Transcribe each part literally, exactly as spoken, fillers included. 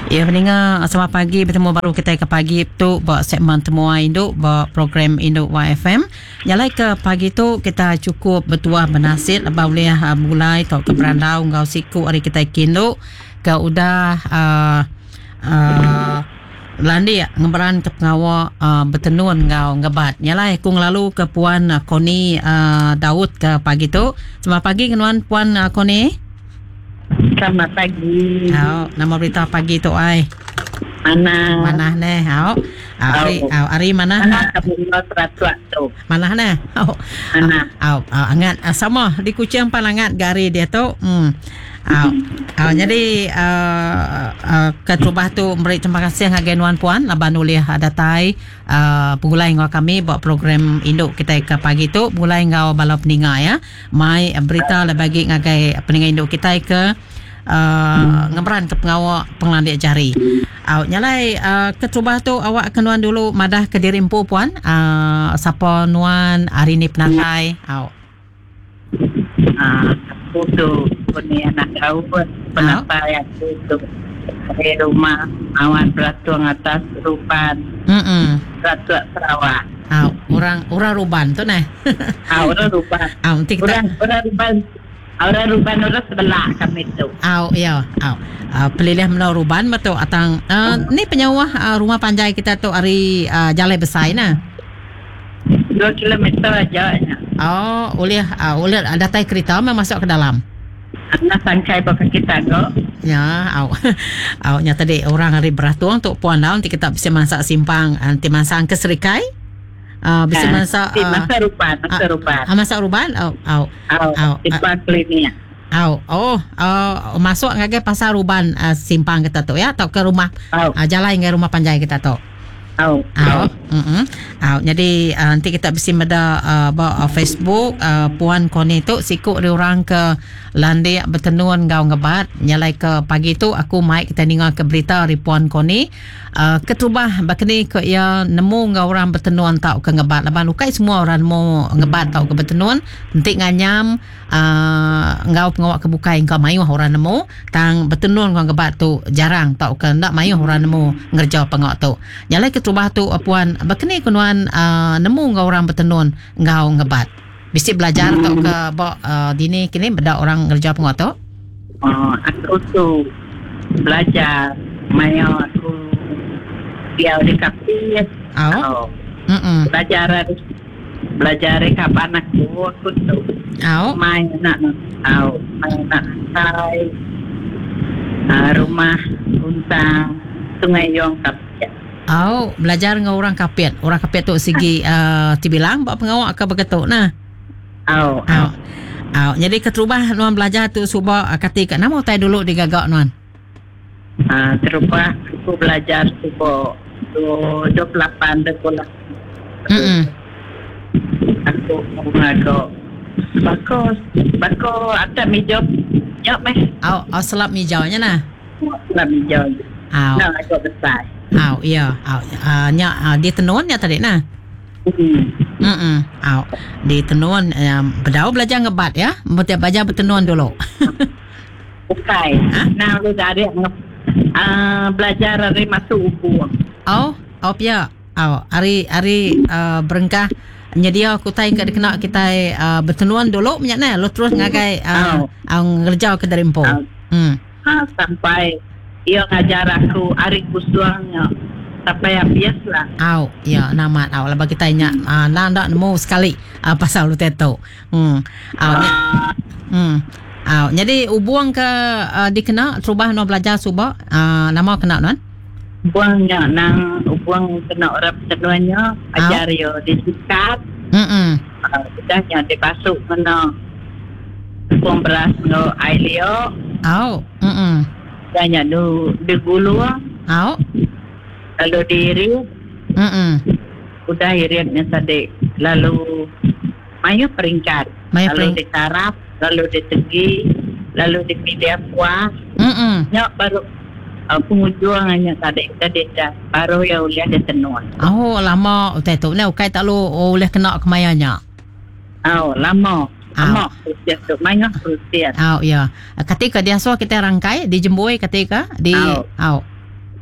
Ya, pendengar, selamat pagi. Bertemu baru kita ke pagi tu buat segmen temuan induk buat program Induk Y F M. Nyalai ke pagi tu kita cukup bertuah bernasib lepas boleh uh, mulai tok ke berandau ngau siku hari kita kinduk ke udah uh, uh, landi ngeberan ke pengawal uh, bertenun ngau ngebat. Nyalai ku ngelalu ke puan uh, Koni uh, Daud ke pagi tu. Selamat pagi kenuan puan uh, Koni. Selamat pagi. Hao, nama berita pagi tu ai. Mana? Mana ne? Hao. Ari, hao, ari mana? Mana kamu teratua tu? Mana ne? Hao. Mana? Hao, angat sama di Kuching palangat gari dia tu. Hmm. Hao. Hao, jadi uh, uh, ketrubah tu beri terima kasih ngagen wan puan laban ulih datai uh, pengulai ngau kami buat program induk kita ke pagi tu mulai ngau balap peninga ya. Mai berita le bagi ngagai peninga induk kita ke Uh, ngeberan ke pengawal pengelandik jari. Au uh, nyalai uh, ketrubah tu awak kenuan dulu madah ke diri empu puan. Uh, siapa nuan hari ni penantai. Au. Ah, aku tu punya anak kau pun penantai aku tu di rumah awan beratuang atas rupan. Hmm. Beratuak Sarawak. Au orang orang ruban tu nah. Ah, orang rupan. Au nanti kita Orang orang rupan. Orang ruban orang sebelah kami tu. Au ya, au. Uh, pelilih menau ruban betul atang uh, ni penyawah uh, rumah panjai kita tu hari uh, Jalai Besar nah. Dua kilometer aja. Oh, oleh uh, oleh datai kereta memang masuk ke dalam. Anak sangkai pakai kita go. Ya, au. Au nya tadi orang hari beratuang tu puan dah nanti kita bisa masak simpang nanti masak ke Serikai. Uh, bisa masak uh, masa rupan, masa rupan. Ah, masak ruban. Au, au. Au, Au. simpang klinik. Au, oh, uh, masuk ngagai pasar ruban uh, simpang kita tu ya atau ke rumah Au. uh, jalan ngai rumah panjai kita tu. Au. Au. Mm-mm. Au. Jadi uh, nanti kita bisa meda uh, uh, Facebook uh, puan Koni tu sikut dia orang ke landi bertenun ngau ngebat nyalai ke pagi tu aku mai kita dengar ke berita dari puan Koni uh, ketrubah bakni ke ia nemu ngau orang bertenun tau ke ngebat laban ukai semua orang mau ngebat tau ke bertenun nanti nganyam uh, ngau pengawak kebukai ngau mayu orang nemu tang bertenun ngau ngebat tu jarang tau ke ndak mayu orang nemu ngerja pengawak tu nyalai ketrubah tu uh, puan bakni kenuan uh, nemu ngau orang bertenun ngau ngebat bisa belajar atau ke bok uh, dini kini beda orang ngerja pengawak tu. Oh, aku tu belajar mayo aku dia di kafe. Au. Mm. Belajar belajar kapan aku aku tu. Au. Main nak au main nak sai uh, rumah untang Sungai Yong Kapit. Au, belajar dengan orang kapit. Orang kapit tu segi uh, tibilang bak pengawak ke begitu nah. Au. Au. Au. Jadi keterubah nuan belajar tu subak uh, ketika nama tai dulu digagak nuan. Ah, terubah aku belajar subuh dua puluh lapan dekolah. Hmm. Aku mengago. Bako, bako ada mijop. Nyok meh. Au, au selap mijaunya nah. Lah mijop. Au. Nah, aku besar. Au, iya. Au. Uh, nya uh, di tenun ya tadi nah. Hmm. Hmm. Au. Di tenun um, bedau belajar ngebat ya. Mesti belajar bertenun dulu. Bukai. Nah, lu dari uh, belajar dari masuk ubu. Au, au pia. Au, hari hari uh, berengkah nyedia aku tai ke kena kita uh, bertenuan dulu minyak nah lo terus ngagai uh, au ngerja ke dari empo. Hmm. Ha, sampai ia ngajar aku ari kusuangnya sampai habis lah. Au, ya nama au lah bagi tanya uh, nak nak nemu sekali uh, pasal lu teto. Hmm. Au. Uh, hmm. Au, jadi ubuang ke uh, dikena terubah no belajar subak uh, nama kena non? Buangnya nang buang kena orang seduanya ajar yo disikat. Hmm. Sudahnya dipasuk kena buang beras no ailio. Au. Hmm. Banyak du digulu. Au. Lalu diiri. Hmm. Udah iritnya tadi. Lalu mayu peringkat. Mayu lalu peringkat. dikarap, lalu ditegi, lalu dipilih puas. Hmm. Ya baru uh, pengujuannya tadi tadi dah baru ya uliah dia tenun. Oh lama utai tu ni ukai tak lu oleh kena kemayanya. Oh lama. Lama Ah. proses tu banyak proses. Oh ya. Ketika dia so kita rangkai dijembui ketika di Au. au.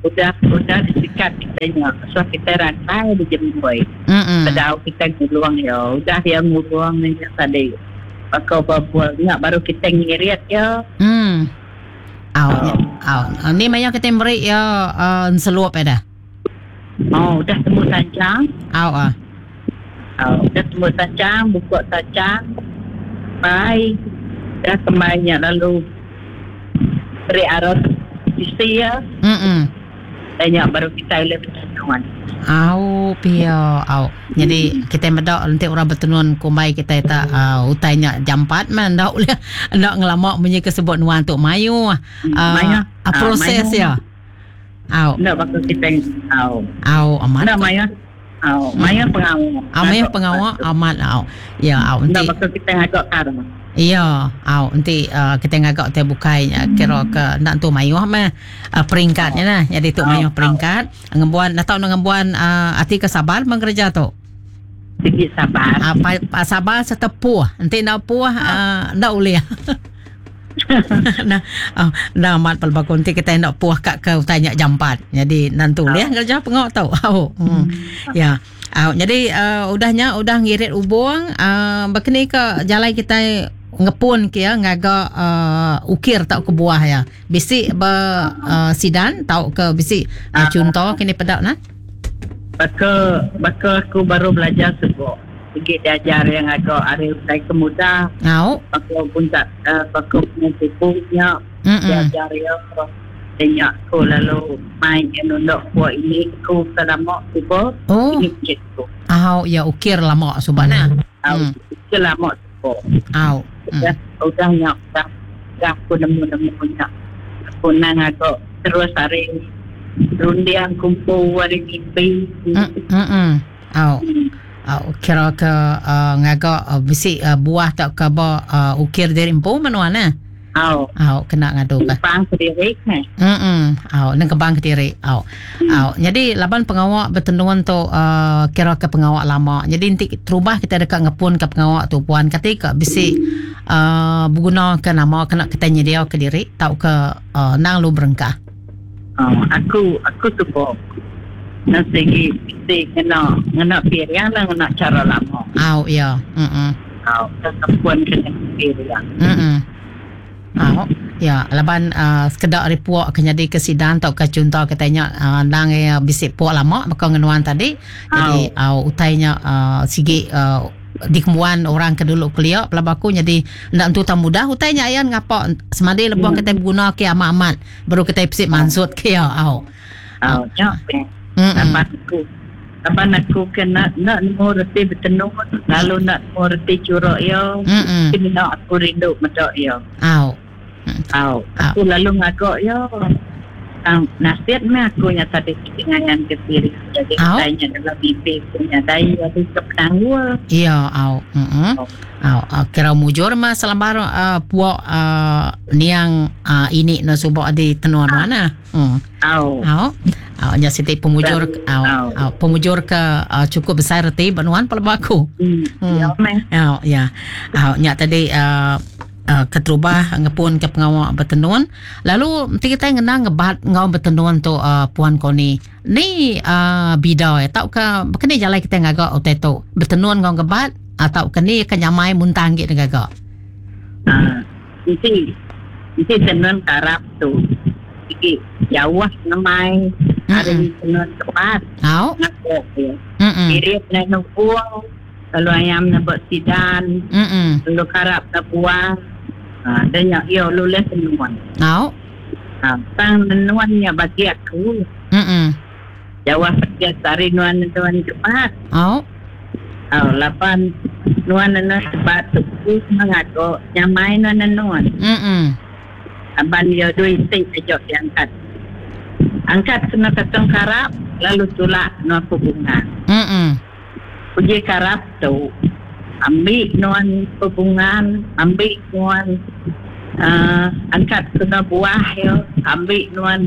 udah udah disikat kitanya. So kita rantai di jemboi. Mm-mm. Pada kita nguluang ya. Udah yang nguluang ni tadi. Pakai berbual nak baru kita ngirit ya. Hmm. Aw, aw. Ni maya kita beri ya uh, seluap ya dah. Oh, udah temu sancang. Aw ah. Oh, udah temu sancang, buka sancang. Baik. Dah kembali lalu beri arot isi ya. Mm-mm. Banyak baru kita lihat pertemuan. Au pia au. Jadi kita medak nanti orang bertenun kumbai kita tak uh, utainya jam empat man dak boleh ndak ngelama punya kesebut nuan untuk mayu. Uh, Mayu. a proses Ah, ya. Au. Ndak bakal kita au. Au amat. Ndak Maya. Au, Maya pengawal. Au maya pengawal amat au. Ya au Ndak nanti. bakal kita ngagak karang. Iya, au nanti uh, kita ngagak teh bukai uh, kira ke nak tu mayu mah uh, peringkatnya lah. Jadi tu mayu peringkat ngembuan nak tahu ngembuan uh, ati ke sabar mengerja tu. Sikit sabar. Ah, pa, pa sabar serta puah. Nanti nak puah, uh, nak boleh. nah, oh, nah mat pelbaku nanti kita nak puah kat ke tanya jam empat. Jadi nanti boleh kerja pengok tahu. Oh, hmm. Ya. Uh, jadi uh, udahnya udah ngirit ubung uh, begini ke jalan kita ngepun ke ya ngaga uh, ukir tau ke buah ya. Bisi be uh, sidan tau ke bisi uh, contoh kini pedak nah. Baka baka aku baru belajar sebab sikit diajar yang agak hari utai kemudah. Au. Baka pun tak uh, baka punya tipunya diajar ya. Tanya aku lalu main yang nunduk buat ini aku selama tiba Oh. ini cikgu. Au ya ukir lama subana. Aku Hmm. selama tiba. Au. Udah udah nyak dah dah aku nemu-nemu punya. Aku nang agak terus hari rundiang kumpul hari mimpi. Hmm. Hmm. Au. Au kira ke uh, ngaga uh, bisi uh, buah tak ke ba uh, ukir dari empu mana? Au. Au kena ngadu ka. Pang sendiri kan. Hmm. Au nang kebang kediri. Au. Au. Jadi laban pengawak bertenduan tu uh, kira ke pengawak lama. Jadi nanti terubah kita dekat ngepun ke pengawak tu puan ketika bisi uh, berguna ke nama kena kita nyedia ke diri tau ke uh, nang lu berengkah. Oh, aku aku tu pun nak segi segi kena kena pilihan lah kena cara lama. Au ya. Hmm. Au, kesempuan kena pilihan. Hmm. Au ya laban uh, sekedar ripuak ke jadi ke sidang tau ke contoh katanya uh, nang uh, bisik puak lama maka ngenuan tadi. Jadi au uh, utainya uh, sigi uh, dikemuan orang ke dulu kuliah pelabaku jadi ndak tu tak mudah utainya ayan ngapa semadi lebuh kita guna ke amat-amat baru kita bisik mansut ke ya au. Au, nyak. Lepas aku lepas aku kena nak nemu reti bertenung lalu nak nemu reti curok ya. Mm. Kini nak aku rindu medak ya. Au. Au, aku lalu ngagak ya. Ang nasihat me aku nya tadi dengan ke diri. Jadi Au. tanya dalam mimpi punya dai ada kepenangua. Iya au. Heeh. Au uh, kira mujur mas selambar uh, puak uh, niang uh, ini no subo di tenuan mana. Hmm. Au. Au. Au nya siti pemujur au, au pemujur ke uh, cukup besar reti benuan pelabaku. Hmm. Hmm. Ya me. Au ya. Au nya tadi uh, Uh, keterubah ngepun ke pengawak bertenduan lalu nanti kita ngenang ngebat ngau bertenduan tu uh, puan koni ni uh, bida ya tau ke kini jalan kita ngagak otai tu bertenduan ngau ngebat atau kini kenyamai muntang gitu ngagak Ah, nanti nanti tenun karap tu. Iki jauh namai hari tenun tepat. au Ngakok ya. mm Mirip na nungkuang. Lalu ayam na buat sidan. mm Lalu karap na buang. Ah, dan yang ia lulus tenuan. au Ah, tang tenuannya bagi aku. mm Jawab kerja sari nuan nuan cepat. au Oh, lapan nuan nuan cepat tu mengaku nyamai nuan nuan. mm Aban dia dua isi ajak diangkat. Angkat kena ketong karap lalu tulak nuan hubungan. mm Uji karap tu ambil nuan hubungan, ambil nuan uh, angkat kena buah ya, ambil nuan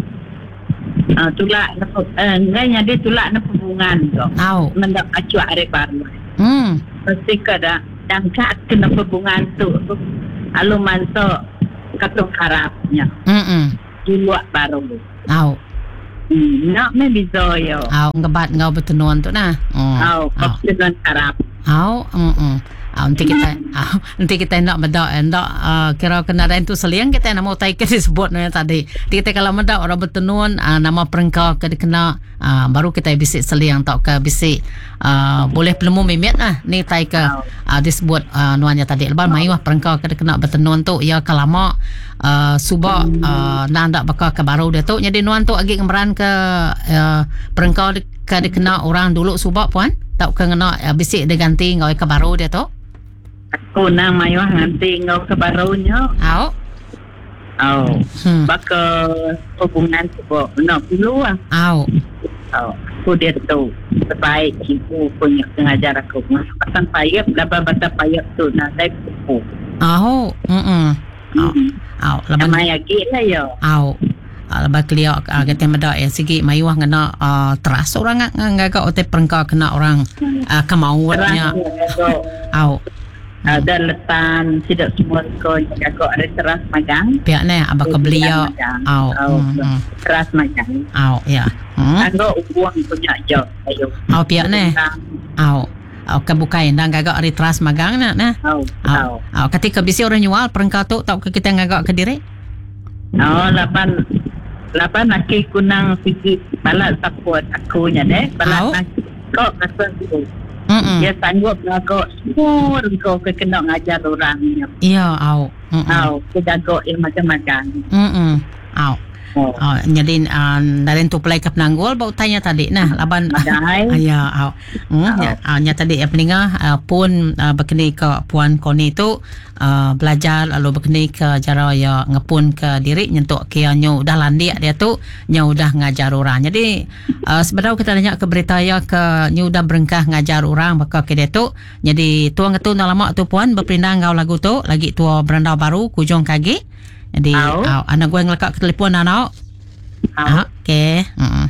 uh, tulak uh, enggaknya dia tulak na hubungan tu. au Mendak acuak hari baru. mm Mesti kada angkat kena hubungan tu. Alu manso katong karapnya. mm Di luar baru. au Hmm, nak me bizo yo. Au ngebat ngau bertenuan tu nah. Oh. Au, Au. kapsulan karap. Au, mm Au, nanti kita, au, nanti kita nak medak, nak uh, kira kena ada itu seliang kita nak mau taik kita sebut yang tadi. Nanti kita kalau medak orang bertenun, uh, nama perengkau kita kena, uh, baru kita bisik seliang tak ke bisik, uh, boleh pelemu mimet lah. Ni taik ke, uh, disebut uh, nuannya tadi. Lepas mayu lah perengkau kita kena bertenun tu, ya kalama uh, subak uh, nandak bakal ke baru dia tu. Jadi nuan tu agi ngemeran ke uh, perengkau ke dikena orang dulu subak puan. Tak kena uh, bisik dia ganti ngau ke baru dia tu. Aku nang mayu nganti ngau ke barunya. Au. Au. Hmm. Baka hubungan sebab nak dulu lah. Au. Au. Aku dia tu sebaik ibu punya pengajar aku. Pasang payap, laban bata payap tu nak saya kupu. Au. Mm. Au. Au. Laban Namai lagi lah ya. au. Lepas keliak uh, kita medak ya segi mayu ngena uh, teras orang ngagak ote perengkau kena orang uh, kemauannya. Au. Ada letan tidak semua sekolah agak ada teras magang. Pihak ni abang kebelia. Au. Au. Mm. Teras magang. Au ya. Hmm. Agak uang punya job ayo. Au pihak ni. Au. Au kebukai ndang gagak ari teras magang na nah. Au. Au. Au ketika bisi orang jual perengkau tu tak ke kita ngagak ke diri. Oh, lapan lapan aki kunang sikit balat support aku nya deh. Au. Balat kok kasar tu. Mm. Dia sanggup agak semua kau kena ngajar orang ni. Iya, au. Mm. Au, kita agak ilmu macam-macam. Mm. Au. Oh. Oh, jadi uh, dari tu pelai ke penanggul bau tanya tadi nah laban Madai. ya au hmm, nya, uh, nya tadi ya peninga uh, pun uh, berkeni ke puan Koni tu uh, belajar lalu berkeni ke cara ya ngepun ke diri nyentuk kia nyu dah landia dia tu nyu dah ngajar orang. Jadi uh, sebenarnya kita tanya ke berita ya ke nyu dah berengkah ngajar orang bakal ke dia tu. Jadi tuang tu lama tu puan berpindah ngau lagu tu lagi tua berandau baru kujong kaki. Jadi, Au. anak gue ngelakak ke telefon anak. Au. Okey. Mm.